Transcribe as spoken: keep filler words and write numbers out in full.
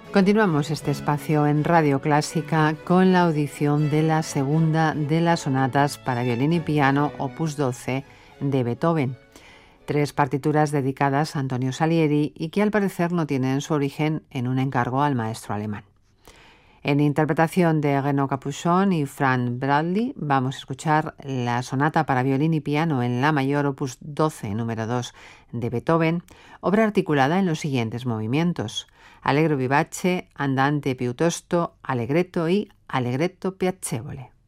Continuamos este espacio en Radio Clásica con la audición de la segunda de las sonatas para violín y piano, opus doce, de Beethoven. Tres partituras dedicadas a Antonio Salieri y que al parecer no tienen su origen en un encargo al maestro alemán. En interpretación de Renaud Capuchon y Frank Bradley vamos a escuchar la sonata para violín y piano en la mayor opus doce, número dos, de Beethoven, obra articulada en los siguientes movimientos: Allegro vivace, Andante piuttosto, Allegretto y Allegretto piacevole.